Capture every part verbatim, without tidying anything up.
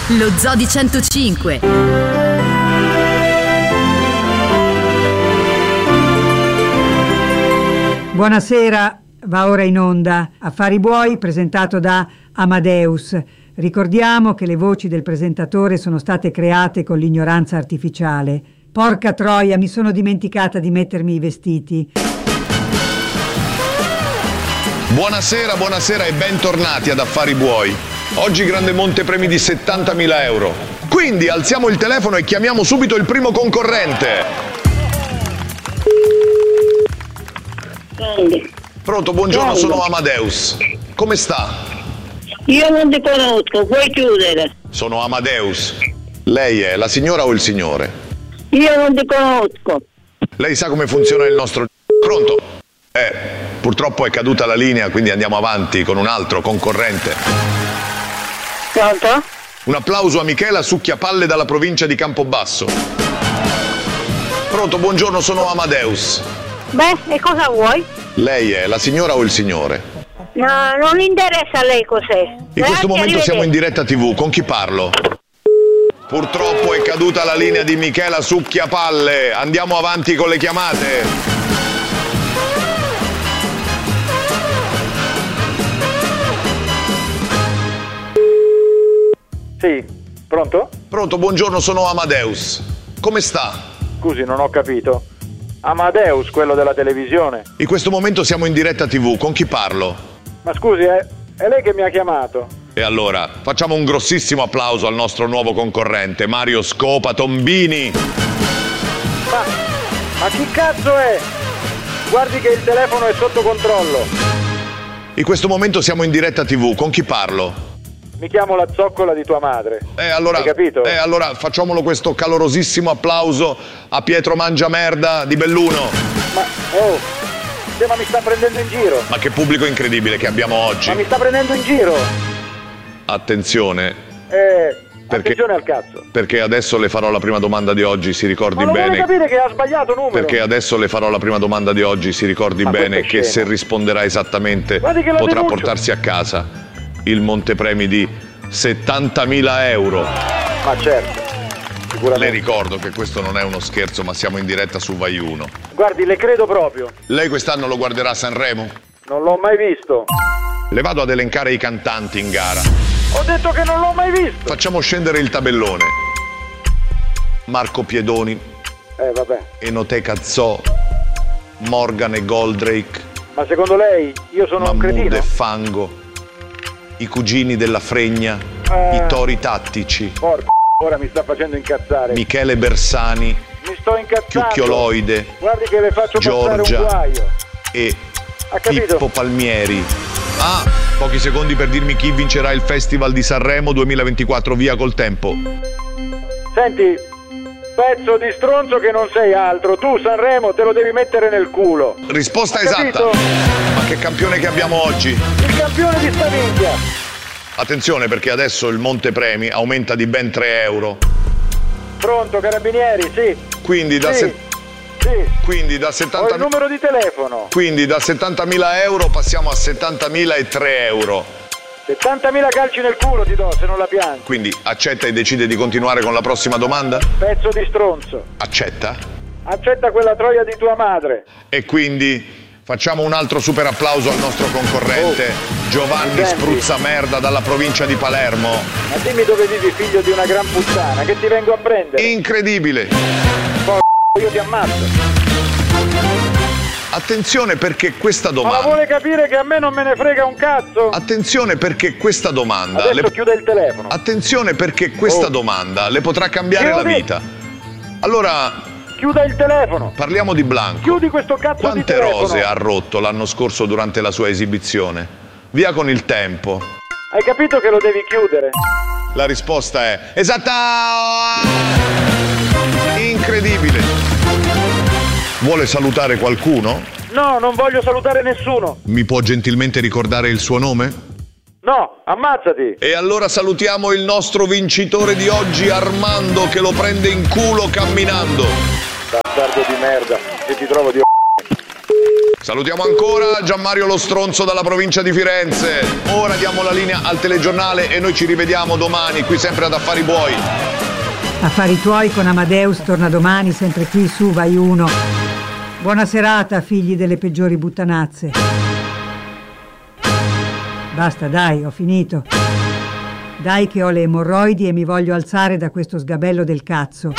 Lo Zoo di centocinque. Buonasera, va ora in onda Affari Buoi, presentato da Amadeus. Ricordiamo che le voci del presentatore sono state create con l'ignoranza artificiale. Porca troia, mi sono dimenticata di mettermi i vestiti. Buonasera, buonasera e bentornati ad Affari Buoi. Oggi grande montepremi di settantamila euro. Quindi alziamo il telefono e chiamiamo subito il primo concorrente. Pronto, buongiorno, sono Amadeus. Come sta? Io non ti conosco, puoi chiudere. Sono Amadeus. Lei è la signora o il signore? Io non ti conosco. Lei sa come funziona il nostro... Pronto? Eh, purtroppo è caduta la linea, quindi andiamo avanti con un altro concorrente. Pronto? Un applauso a Michela Succhiapalle dalla provincia di Campobasso. Pronto, buongiorno, sono Amadeus. Beh, e cosa vuoi? Lei è la signora o il signore? No, non interessa a lei cos'è. In Grazie, questo momento siamo in diretta tivù, con chi parlo? Purtroppo è caduta la linea di Michela Succhiapalle. Andiamo avanti con le chiamate. Sì, pronto? Pronto, buongiorno, sono Amadeus. Come sta? Scusi, non ho capito. Amadeus, quello della televisione? In questo momento siamo in diretta tivù, con chi parlo? Ma scusi, è, è lei che mi ha chiamato? E allora, facciamo un grossissimo applauso al nostro nuovo concorrente, Mario Scopa Tombini. Ma, ma chi cazzo è? Guardi che il telefono è sotto controllo. In questo momento siamo in diretta tivù, con chi parlo? Mi chiamo la zoccola di tua madre. Eh, allora, Hai capito? Eh, allora facciamolo questo calorosissimo applauso a Pietro Mangiamerda di Belluno. Ma, oh, sì, ma mi sta prendendo in giro. Ma che pubblico incredibile che abbiamo oggi. Ma mi sta prendendo in giro. Attenzione. Eh, Perché, attenzione al cazzo. Perché adesso le farò la prima domanda di oggi, si ricordi ma bene. Ma capire che ha sbagliato numero. Perché adesso le farò la prima domanda di oggi, si ricordi ma bene che scema. Se risponderà esattamente che potrà denuncio. portarsi a casa il montepremi di settantamila euro. Ma certo, sicuramente. Le ricordo che questo non è uno scherzo, ma siamo in diretta su Vai uno. Guardi, le credo proprio. Lei quest'anno lo guarderà a Sanremo? Non l'ho mai visto. Le vado ad elencare i cantanti in gara. Ho detto che non l'ho mai visto. Facciamo scendere il tabellone. Marco Piedoni, Eh, vabbè. Enoteca Zoo, Morgan e Goldrake. Ma secondo lei io sono un Mahmood cretino? e Fango, i cugini della Fregna, Eh. i tori tattici, Porco, ora mi sta facendo incazzare. Michele Bersani, Mi sto incazzando. Chiucchioloide, Guardi che le faccio Giorgia passare un guaio. e Ha capito? Pippo Palmieri. Ah, pochi secondi per dirmi chi vincerà il Festival di Sanremo duemilaventiquattro, via col tempo. Senti, pezzo di stronzo che non sei altro. Tu Sanremo te lo devi mettere nel culo. Risposta Ha esatta. capito? Ma che campione che abbiamo oggi. Il campione di sta minchia. Attenzione perché adesso il montepremi aumenta di ben tre euro. Pronto, carabinieri? Sì. Quindi da, Sì. se- Sì. quindi da Ho il settanta numero di telefono. Quindi da settantamila euro passiamo a settantamila e tre euro. settantamila calci nel culo ti do se non la piangi. Quindi accetta e decide di continuare con la prossima domanda? Pezzo di stronzo. Accetta? Accetta quella troia di tua madre. E quindi facciamo un altro super applauso al nostro concorrente Oh, Giovanni senti. Spruzzamerda dalla provincia di Palermo. Ma dimmi dove vivi, figlio di una gran puttana, che ti vengo a prendere. Incredibile! Porco, io ti ammazzo. Attenzione perché questa Ma la domanda... vuole capire che a me non me ne frega un cazzo? Attenzione perché questa domanda... Adesso le- chiude il telefono. Attenzione perché questa Oh. domanda le potrà cambiare la Chiudi. vita. Allora, Chiuda il telefono. parliamo di Blanco. Chiudi questo cazzo di Quante telefono. rose ha rotto l'anno scorso durante la sua esibizione? Via con il tempo. Hai capito che lo devi chiudere? La risposta è esatta! Incredibile! Vuole salutare qualcuno? No, non voglio salutare nessuno. Mi può gentilmente ricordare il suo nome? No, ammazzati. E allora salutiamo il nostro vincitore di oggi, Armando, che lo prende in culo camminando. Bastardo di merda, se ti trovo di Salutiamo ancora Gianmario Lo Stronzo dalla provincia di Firenze. Ora diamo la linea al telegiornale e noi ci rivediamo domani qui sempre ad Affari Buoi. Affari tuoi con Amadeus torna domani sempre qui su Vai uno. Buona serata, figli delle peggiori buttanazze. Basta, dai, ho finito. Dai che ho le emorroidi e mi voglio alzare da questo sgabello del cazzo.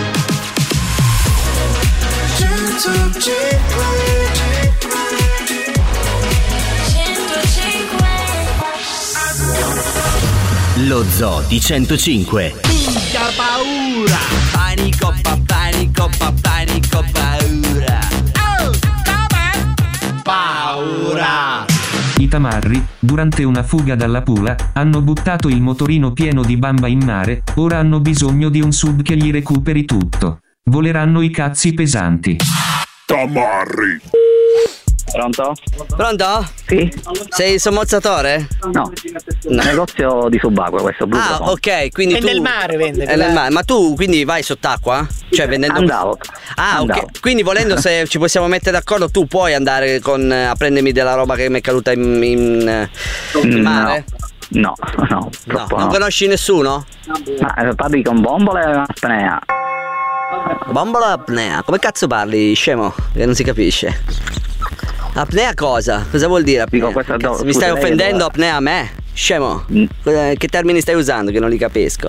Lo Zoo di centocinque. Minchia paura! Panico, pa, panico, pa, panico, paura! Oh, come? Paura! I tamarri, durante una fuga dalla Pula, hanno buttato il motorino pieno di bamba in mare, ora hanno bisogno di un sub che gli recuperi tutto. Voleranno i cazzi pesanti. Tamarri. Pronto? Pronto? Sì? Sei il sommozzatore? No, no. Negozio di subacquea questo, Blue Ah, Profondo. ok, quindi È tu... nel mare vende. È nel mare, ma tu quindi vai sott'acqua? Cioè vendendo... Andavo. Ah, Andavo. ok, quindi volendo se ci possiamo mettere d'accordo tu puoi andare con a prendermi della roba che mi è caduta in, in, in mare? No, no, No, troppo non no. conosci nessuno? Ma eh, parli con bombole e apnea? Bombola apnea, come cazzo parli, scemo? Che non si capisce. Apnea cosa? Cosa vuol dire apnea? Dico, questa do- Mi scusa, stai lei offendendo dove- apnea a me? Scemo? Mm. Cosa- Che termini stai usando che non li capisco?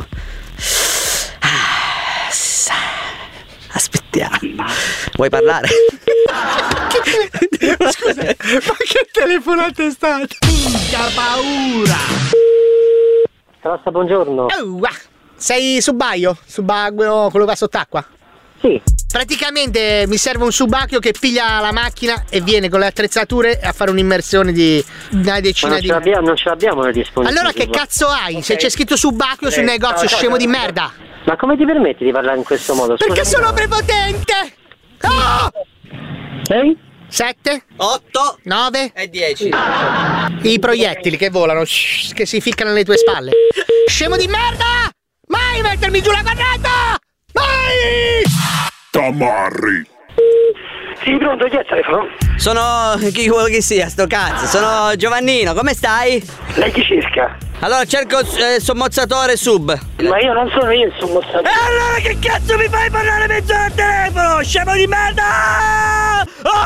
Ah, sa- Aspettiamo. Vuoi parlare? Scusa, ma che telefonata è stata? Minchia paura! Rossa, buongiorno. Oh, ah, sei subacqueo? Subacqueo, quello che va sott'acqua? Sì. Praticamente mi serve un subacqueo che piglia la macchina e viene con le attrezzature a fare un'immersione di una Ma decina non di... ce l'abbiamo, non ce l'abbiamo noi disponibili. Allora che cazzo hai? Se c'è scritto subacqueo sul negozio scemo di merda! Ma come ti permetti di parlare in questo modo? Perché Scusami. sono prepotente! Oh! Sei? Sette? otto Nove? e dieci. I proiettili che volano, shh, che si ficcano alle tue spalle. Scemo di merda! Mai mettermi giù la corretta! Mai! Tamarri. Sì, pronto, chi è il telefono? Sono chi vuole che sia, sto cazzo. Sono Giovannino, come stai? Lei chi cerca? Allora cerco eh, sommozzatore sub. Ma io non sono io il sommozzatore. E allora che cazzo mi fai parlare mezz'ora al telefono? Scemo di merda!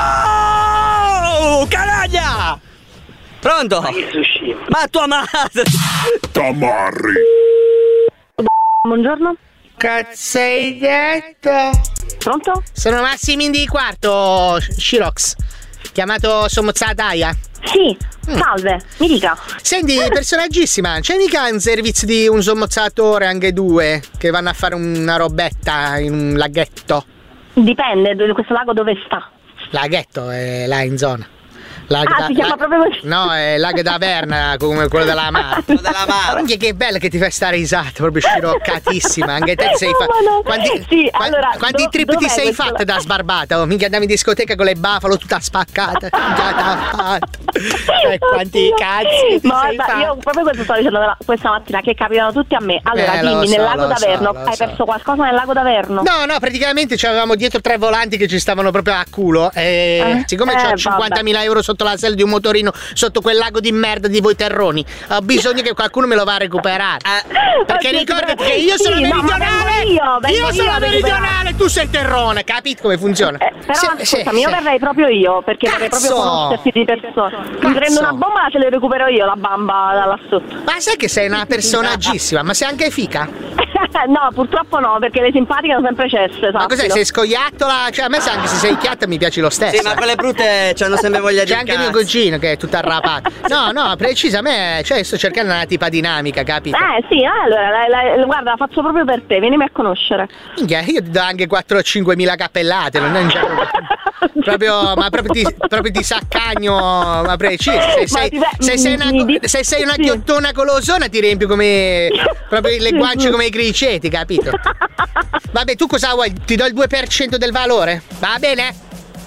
Oh! Canaglia! Pronto? Ma che sushi? Ma tua madre! Tamarri. Buongiorno. Cazzo hai detto? Pronto? Sono Massimini di quarto, Shirox. Chiamato sommozzataia. Sì, salve, mi dica. Senti, personaggissima, c'è mica un servizio di un sommozzatore, anche due, che vanno a fare una robetta in un laghetto? Dipende, do- questo lago dove sta? Laghetto è là in zona. Lago Ah, da- si chiama la- proprio così? No, è Lago d'Averna, come quello della Mara. Quello della Mara. Minchia, che bello che ti fai sta risata, proprio sciroccatissima. Anche te ti sei No, fatta. ma no. Quanti, Sì, qua- allora, quanti do- trip ti dov'è sei questo fatta la- da sbarbata? Oh, minchia, andavi in discoteca con le bafalo tutta spaccata. Minchia, t'ha fatta. Eh, quanti Oddio. cazzi ti Ma sei guarda, fatta? io proprio questo sto dicendo la- questa mattina, che capitano tutti a me. Allora, Eh, lo dimmi, so, nel lago lo so, d'Averno, lo hai so. perso qualcosa nel lago d'Averno? No, no, praticamente avevamo dietro tre volanti che ci stavano proprio a culo. E Eh, siccome eh, ho cinquantamila euro sotto la sella di un motorino, sotto quel lago di merda di voi terroni, ho bisogno che qualcuno me lo va a recuperare. Eh, Perché Oddio, ricordati però- che io sono sì, no, ma meridionale! vengo io, vengo sono io a meridionale, tu sei il terrone, capito come funziona? Eh, però Se- ascoltami, se- io se- verrei proprio io, perché vorrei Cazzo! proprio conoscerti di persona. Mi Cazzo! prendo una bomba e ce la recupero io, la bamba da là sotto. Ma sai che sei una personaggissima, ma sei anche fica? No, purtroppo no, perché le simpatiche sono sempre cesse, Ma cos'è, sappilo. sei scoiattola? Cioè a me sa anche se sei chiatta mi piaci lo stesso. sì, ma quelle brute c'hanno sempre voglia di C'è anche mio cazzo. cugino che è tutta arrapata. No, no, precisa, a me, cioè sto cercando una tipa dinamica, capito? Eh sì, allora, la- la- guarda, la faccio proprio per te, vienimi a conoscere. Minchia, io ti do anche quattro o cinque mila cappellate, non è un gioco. Proprio, ma proprio di, proprio di saccagno, ma preciso. Se Ma sei, ti ve- se sei una, mi- mi- se sei una sì. ghiottona colosona ti riempio come proprio le Sì, guance sì. come i criceti, capito? Vabbè, tu cosa vuoi? Ti do il due per cento del valore? Va bene?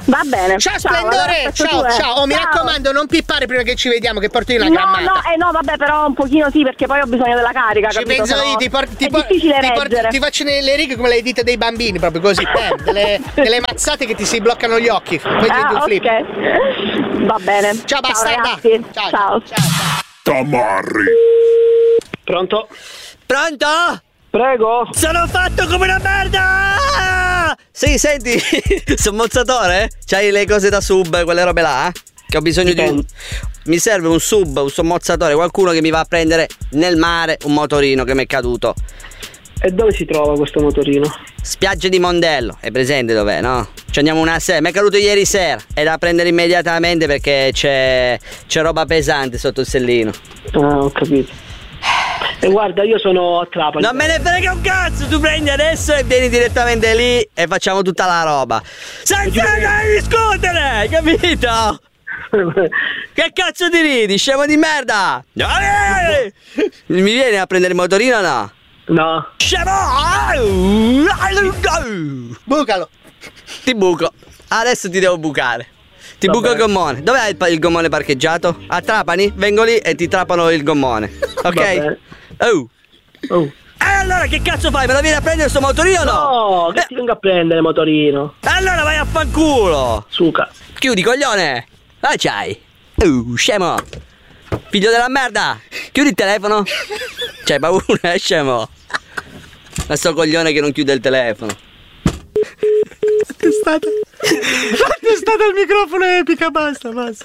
Va bene. Ciao Ciao, Splendore, allora aspetto ciao, tu, eh. ciao. Oh, mi Ciao. raccomando, non pippare prima che ci vediamo, che porti una No, grammata. no, eh no, vabbè, però un pochino sì, perché poi ho bisogno della carica, Ci capito? penso Se no io, ti, porti, ti, è por- difficile ti, porti- reggere. ti faccio nelle righe come le dita dei bambini, proprio così, bam, delle, delle mazzate che ti si bloccano gli occhi. Poi diventi Ah, un flip. ok. Va bene. Ciao, bastarda. ragazzi. Ciao, Ciao. Tamarri. Pronto? Pronto? Prego? Sono fatto come una merda! Sì, senti, sommozzatore? C'hai le cose da sub, quelle robe là? Che ho bisogno di un... Mi serve un sub, un sommozzatore, qualcuno che mi va a prendere nel mare un motorino che mi è caduto. E dove si trova questo motorino? Spiaggia di Mondello, è presente dov'è, no? Ci andiamo una sera, mi è caduto ieri sera, è da prendere immediatamente perché c'è, c'è roba pesante sotto il sellino. Ah, ho capito. E guarda, io sono a Trapani. Non me ne frega un cazzo, tu prendi adesso e vieni direttamente lì e facciamo tutta la roba. Senza discutere, capito? Che cazzo ti ridi, scemo di merda? Mi vieni a prendere il motorino o no? No. Scemo! Bucalo. Ti buco. Adesso ti devo bucare. Ti Va buco il bene. gommone. Dov'è il, il gommone parcheggiato? A Trapani? Vengo lì e ti trapano il gommone. Ok? bene. Oh. Oh. E allora che cazzo fai? Me lo vieni a prendere sto motorino o no? No, che Eh, ti vengo a prendere motorino. allora vai a fanculo. Suca. Chiudi, coglione. Ah, c'hai. Uh, scemo. Figlio della merda. Chiudi il telefono. C'hai paura, eh, scemo. Ma sto coglione che non chiude il telefono. È stata... è stata il microfono epica, basta, basta.